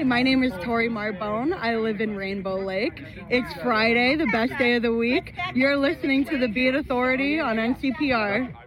my name is Tori Marbone. I live in Rainbow Lake. It's Friday, the best day of the week. You're listening to the Beat Authority on NCPR.